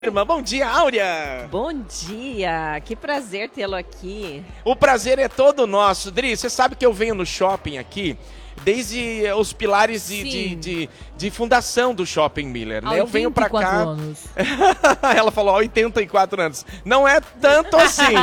Irmã, bom dia, Áurea! Bom dia, que prazer tê-lo aqui. O prazer é todo nosso. Dri, você sabe que eu venho no shopping aqui desde os pilares de fundação do Shopping Miller, né? Eu venho pra cá... anos. Ela falou 84 anos. Não é tanto assim.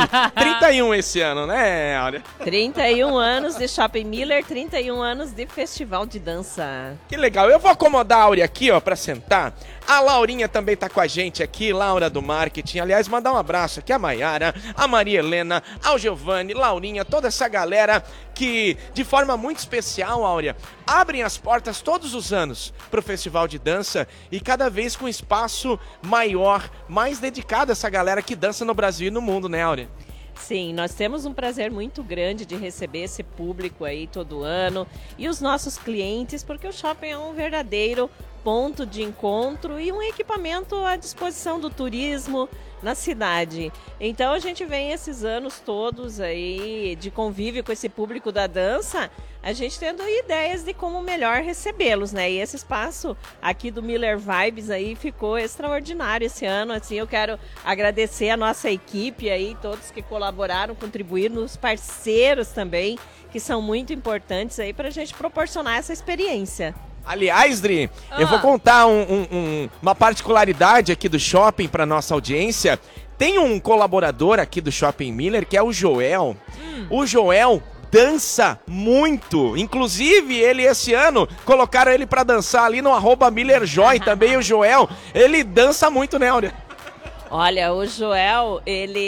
31 esse ano, né, Áurea? 31 anos de Shopping Miller, 31 anos de Festival de Dança. Que legal. Eu vou acomodar a Áurea aqui, ó, pra sentar. A Laurinha também tá com a gente aqui, Laura do Marketing. Aliás, mandar um abraço aqui a Maiara, a Maria Helena, ao Giovanni, Laurinha, toda essa galera que, de forma muito especial, Áurea, abrem as portas todos os anos pro Festival de Dança e cada vez com espaço maior, mais dedicado a essa galera que dança no Brasil e no mundo, né, Áurea? Sim, nós temos um prazer muito grande de receber esse público aí todo ano e os nossos clientes, porque o shopping é um verdadeiro ponto de encontro e um equipamento à disposição do turismo na cidade. Então a gente vem esses anos todos aí de convívio com esse público da dança, a gente tendo ideias de como melhor recebê-los, né? E esse espaço aqui do Miller Vibes aí ficou extraordinário esse ano. Assim, eu quero agradecer a nossa equipe aí, todos que colaboraram, contribuíram, os parceiros também, que são muito importantes aí para a gente proporcionar essa experiência. Aliás, Dri, eu vou contar uma particularidade aqui do shopping para nossa audiência. Tem um colaborador aqui do Shopping Miller, que é o Joel. O Joel dança muito. Inclusive, ele esse ano, colocaram ele para dançar ali no @MillerJoy. Também o Joel, ele dança muito, né, Áurea? Olha, o Joel,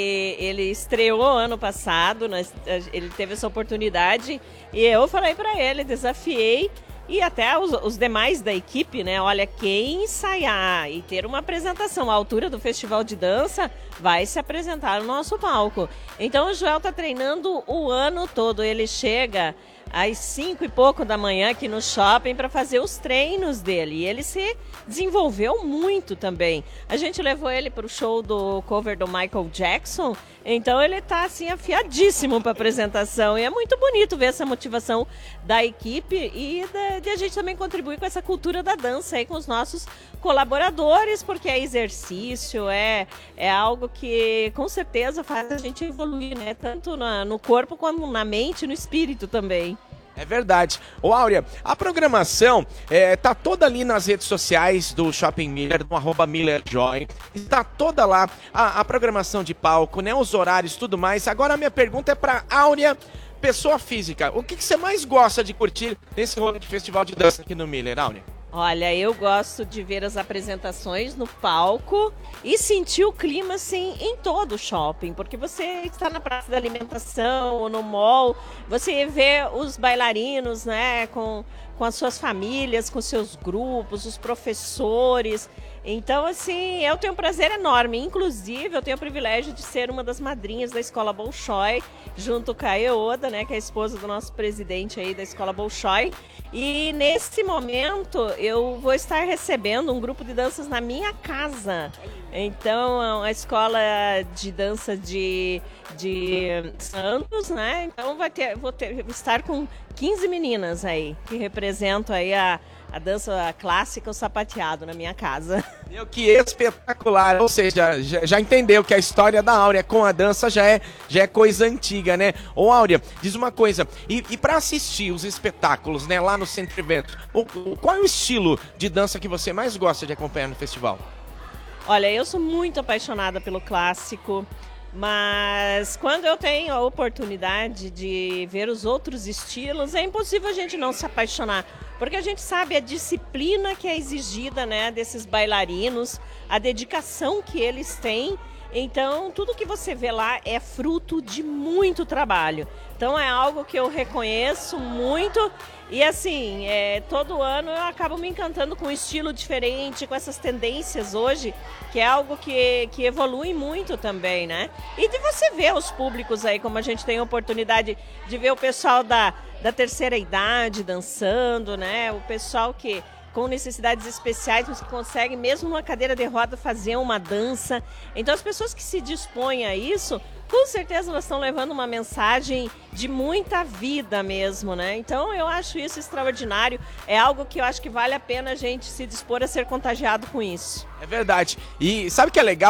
ele estreou ano passado, ele teve essa oportunidade e eu falei para ele, desafiei. E até os demais da equipe, né? Olha, quem ensaiar e ter uma apresentação à altura do Festival de Dança vai se apresentar no nosso palco. Então o Joel tá treinando o ano todo. Ele chega às 5 e pouco da manhã aqui no shopping para fazer os treinos dele. E ele se desenvolveu muito também. A gente levou ele para o show do cover do Michael Jackson. Então ele tá assim afiadíssimo para apresentação. E é muito bonito ver essa motivação da equipe e de a gente também contribuir com essa cultura da dança aí com os nossos colaboradores, porque é exercício, é algo que com certeza faz a gente evoluir, né? Tanto no corpo como na mente e no espírito também. É verdade. Ô, Áurea, a programação tá toda ali nas redes sociais do Shopping Miller, no @MillerJoy. Está toda lá a programação de palco, né? Os horários, tudo mais. Agora a minha pergunta é pra Áurea, pessoa física. O que você mais gosta de curtir nesse rolê de festival de dança aqui no Miller, Áurea? Olha, eu gosto de ver as apresentações no palco e sentir o clima, assim, em todo o shopping. Porque você está na praça da alimentação ou no mall, você vê os bailarinos, né, com as suas famílias, com seus grupos, os professores. Então, assim, eu tenho um prazer enorme. Inclusive, eu tenho o privilégio de ser uma das madrinhas da Escola Bolshoi, junto com a Eoda, né, que é a esposa do nosso presidente aí da Escola Bolshoi. E nesse momento, eu vou estar recebendo um grupo de danças na minha casa. Então, é uma escola de dança de Santos, né? Então, vou estar com 15 meninas aí, que representam aí a dança clássica, o sapateado na minha casa. Meu, que espetacular! Ou seja, já entendeu que a história da Áurea com a dança já é coisa antiga, né? Ô, Áurea, diz uma coisa, e pra assistir os espetáculos, né, lá no Centro de Eventos, qual é o estilo de dança que você mais gosta de acompanhar no festival? Olha, eu sou muito apaixonada pelo clássico, mas quando eu tenho a oportunidade de ver os outros estilos, é impossível a gente não se apaixonar, porque a gente sabe a disciplina que é exigida, né, desses bailarinos, a dedicação que eles têm. Então, tudo que você vê lá é fruto de muito trabalho. Então, é algo que eu reconheço muito e, assim, todo ano eu acabo me encantando com um estilo diferente, com essas tendências hoje, que é algo que evolui muito também, né? E de você ver os públicos aí, como a gente tem a oportunidade de ver o pessoal da terceira idade dançando, né? O pessoal que com necessidades especiais, mas que conseguem, mesmo numa cadeira de roda, fazer uma dança. Então, as pessoas que se dispõem a isso com certeza elas estão levando uma mensagem de muita vida mesmo, né? Então eu acho isso extraordinário, é algo que eu acho que vale a pena a gente se dispor a ser contagiado com isso. É verdade. E sabe o que é legal?